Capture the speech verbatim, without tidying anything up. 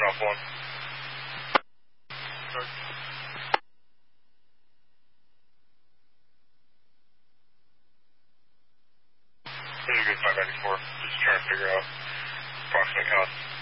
Alpha one. Charge. Pretty good five ninety-four. Just trying to figure out approximate count.